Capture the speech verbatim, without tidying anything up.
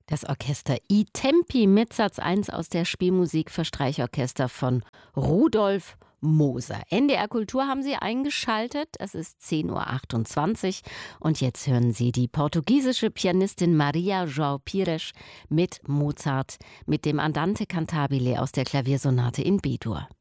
Das Orchester I Tempi mit Satz eins aus der Spielmusik für Streichorchester von Rudolf Moser. N D R Kultur haben Sie eingeschaltet. Es ist zehn Uhr achtundzwanzig und jetzt hören Sie die portugiesische Pianistin Maria João Pires mit Mozart, mit dem Andante Cantabile aus der Klaviersonate in B-Dur.